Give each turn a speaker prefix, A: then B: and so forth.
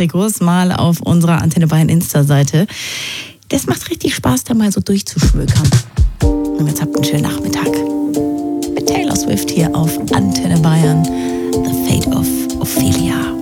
A: Trikots mal auf unserer Antenne Bayern Insta-Seite. Das macht richtig Spaß, da mal so durchzuschwökern. Und jetzt habt einen schönen Nachmittag. Mit Taylor Swift hier auf Antenne Bayern. The Fate of Ophelia.